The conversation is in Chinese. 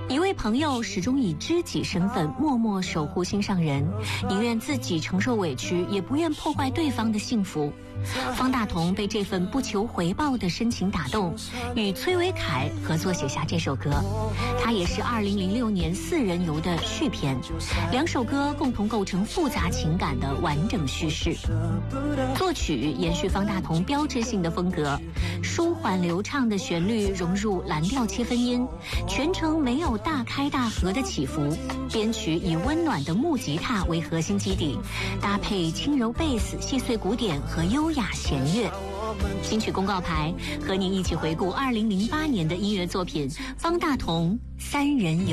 一位朋友始终以知己身份默默守护心上人，宁愿自己承受委屈，也不愿破坏对方的幸福。方大同被这份不求回报的深情打动，与崔维凯合作写下这首歌。它也是2006年《四人游》的续篇，两首歌共同构成复杂情感的完整叙事。作曲延续方大同标志性的风格，舒缓流畅的旋律融入蓝调切分音，全程没有大开大合的起伏。编曲以温暖的木吉他为核心基底，搭配轻柔贝斯、细碎鼓点和优雅弦乐。金曲公告牌和您一起回顾2008年的音乐作品《方大同三人游》。